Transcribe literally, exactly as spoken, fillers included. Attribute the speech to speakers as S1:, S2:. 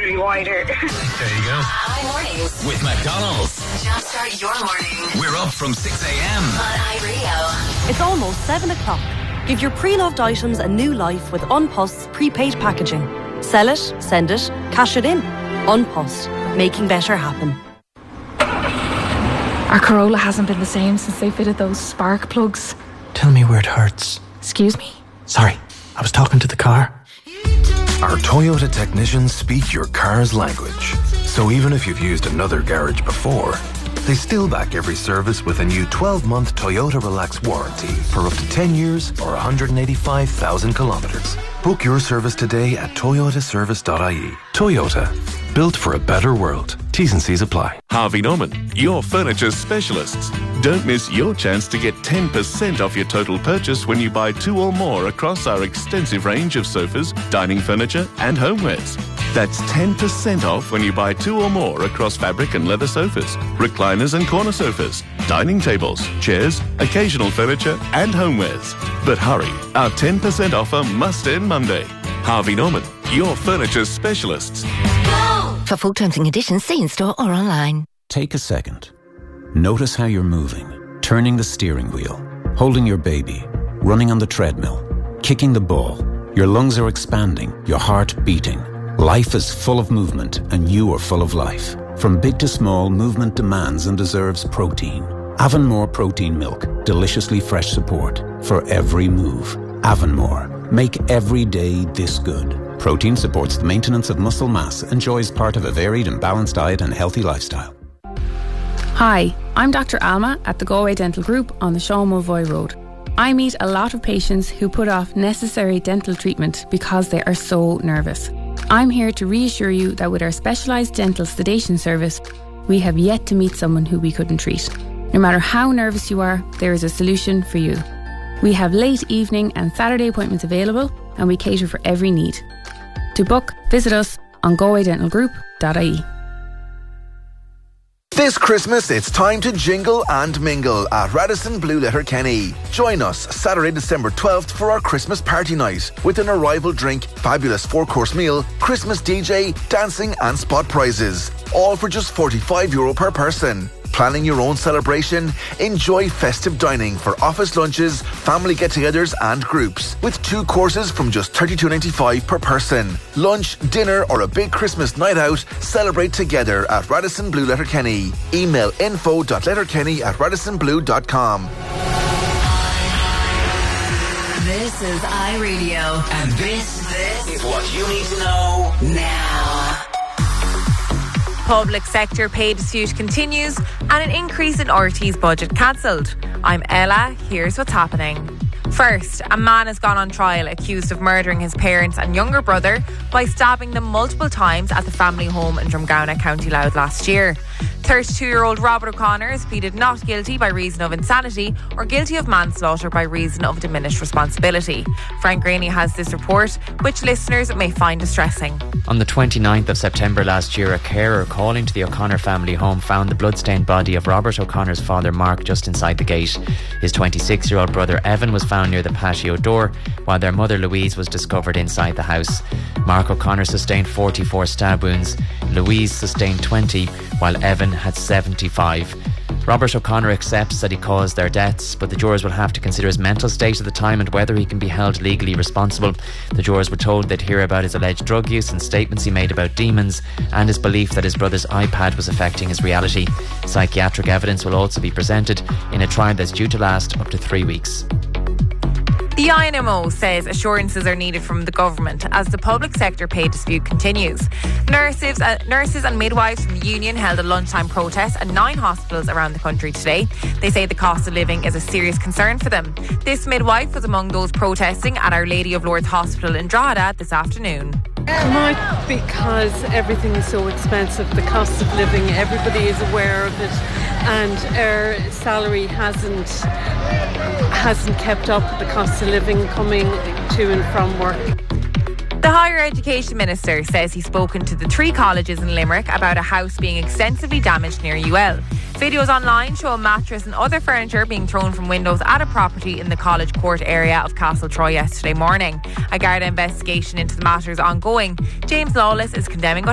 S1: considerably wider.
S2: There you go.
S3: Hi mornings
S4: with McDonald's.
S3: Jumpstart your morning.
S4: We're up from six a.m.
S3: on iRio.
S5: It's almost seven o'clock. Give your pre-loved items a new life with Unpost's prepaid packaging. Sell it, send it, cash it in. Unpost, making better happen.
S6: Our Corolla hasn't been the same since they fitted those spark plugs.
S7: Tell me where it hurts.
S6: Excuse me?
S7: Sorry, I was talking to the car.
S8: Our Toyota technicians speak your car's language. So even if you've used another garage before, they still back every service with a new twelve-month Toyota Relax warranty for up to ten years or one hundred eighty-five thousand kilometres. Book your service today at toyota service dot I E. Toyota, built for a better world. T's and C's apply.
S9: Harvey Norman, your furniture specialists. Don't miss your chance to get ten percent off your total purchase when you buy two or more across our extensive range of sofas, dining furniture and homewares. That's ten percent off when you buy two or more across fabric and leather sofas, recliners and corner sofas, dining tables, chairs, occasional furniture and homewares. But hurry, our ten percent offer must end Monday. Harvey Norman, your furniture specialists.
S3: Go! For full terms and conditions, see in store or online.
S10: Take a second. Notice how you're moving, turning the steering wheel, holding your baby, running on the treadmill, kicking the ball. Your lungs are expanding, your heart beating. Life is full of movement and you are full of life. From big to small, movement demands and deserves protein. Avonmore Protein Milk, deliciously fresh support for every move. Avonmore, make every day this good. Protein supports the maintenance of muscle mass, enjoys part of a varied and balanced diet and healthy lifestyle.
S6: Hi, I'm Doctor Alma at the Galway Dental Group on the Sean Mulvoy Road. I meet a lot of patients who put off necessary dental treatment because they are so nervous. I'm here to reassure you that with our specialised dental sedation service, we have yet to meet someone who we couldn't treat. No matter how nervous you are, there is a solution for you. We have late evening and Saturday appointments available and we cater for every need. To book, visit us on galway dental group dot I E.
S11: This Christmas, it's time to jingle and mingle at Radisson Blue Letter Kenny. Join us Saturday, December twelfth for our Christmas party night with an arrival drink, fabulous four-course meal, Christmas D J, dancing and spot prizes. All for just forty-five euro per person. Planning your own celebration? Enjoy festive dining for office lunches, family get-togethers and groups with two courses from just thirty-two ninety-five per person. Lunch, dinner or a big Christmas night out, celebrate together at Radisson Blue Letter Kenny. Email info dot letterkenny at radisson blue dot com.
S3: This is iRadio.
S4: And this, this is what you need to know
S3: Now.
S12: Public sector pay dispute continues and an increase in R T's budget cancelled. I'm Ella, here's what's happening. First, a man has gone on trial accused of murdering his parents and younger brother by stabbing them multiple times at the family home in Drumgownagh, County Louth last year. thirty-two-year-old Robert O'Connor is pleaded not guilty by reason of insanity or guilty of manslaughter by reason of diminished responsibility. Frank Graney has this report, which listeners may find distressing.
S13: On the twenty-ninth of September last year, a carer calling to the O'Connor family home found the bloodstained body of Robert O'Connor's father Mark just inside the gate. His twenty-six-year-old brother Evan was found near the patio door, while their mother Louise was discovered inside the house. Mark O'Connor sustained forty-four stab wounds, Louise sustained twenty, while Evan had seventy-five. Robert O'Connor accepts that he caused their deaths, but the jurors will have to consider his mental state at the time and whether he can be held legally responsible. The jurors were told they'd hear about his alleged drug use and statements he made about demons and his belief that his brother's iPad was affecting his reality. Psychiatric evidence will also be presented in a trial that's due to last up to three weeks.
S12: The I N M O says assurances are needed from the government as the public sector pay dispute continues. Nurses, uh, nurses and midwives from the union held a lunchtime protest at nine hospitals around the country today. They say the cost of living is a serious concern for them. This midwife was among those protesting at Our Lady of Lourdes Hospital in Drogheda this afternoon.
S14: Not because everything is so expensive, the cost of living, everybody is aware of it, and our salary hasn't hasn't kept up with the cost of living coming to and from work.
S12: The Higher Education Minister says he's spoken to the three colleges in Limerick about a house being extensively damaged near U L. Videos online show a mattress and other furniture being thrown from windows at a property in the College Court area of Castletroy yesterday morning. A Garda investigation into the matter is ongoing. James Lawless is condemning what